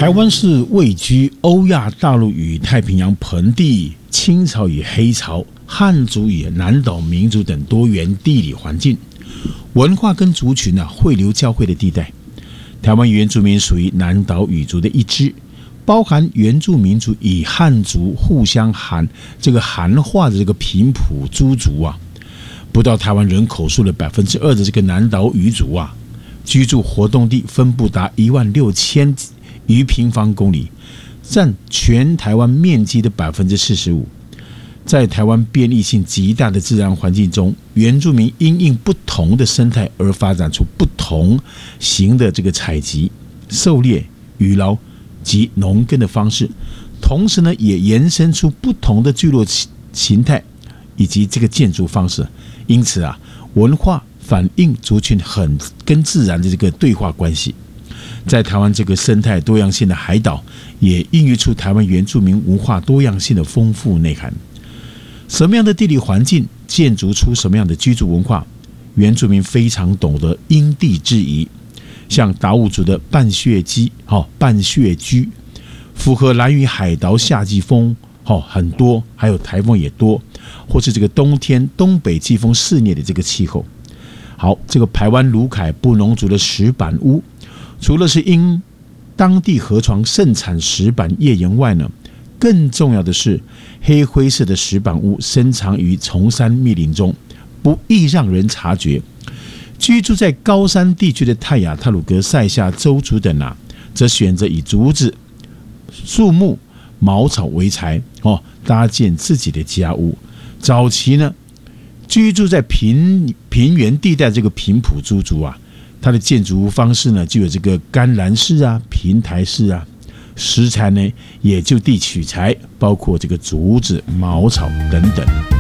台湾是位居欧亚大陆与太平洋盆地、清朝与黑潮、汉族与南岛民族等多元地理环境、文化跟族群汇流交汇的地带。台湾原住民属于南岛语族的一支，包含原住民族与汉族互相含化的这个平埔族族不到台湾人口数的2%的这个南岛语族居住活动地分布达16000余平方公里，占全台湾面积的45%。在台湾便利性极大的自然环境中，原住民因应不同的生态而发展出不同型的这个采集、狩猎、渔捞及农耕的方式，同时呢，也延伸出不同的聚落形态以及这个建筑方式。因此文化反映族群很跟自然的这个对话关系。在台湾这个生态多样性的海岛，也孕育出台湾原住民文化多样性的丰富内涵。什么样的地理环境建筑出什么样的居住文化，原住民非常懂得因地制宜。像达悟族的半穴居，符合兰屿海岛夏季风很多，还有台风也多，或是这个冬天东北季风肆虐的这个气候。好，这个排湾鲁凯布农族的石板屋，除了是因当地河床盛产石板叶岩外呢，更重要的是黑灰色的石板屋深藏于丛山密林中，不易让人察觉。居住在高山地区的泰雅、太鲁阁、塞夏州族等则选择以竹子、树木、茅草为材搭建自己的家屋。早期呢，居住在平原地带这个平埔族族它的建筑方式呢，就有这个干栏式平台式食材呢也就地取材，包括这个竹子、茅草等等。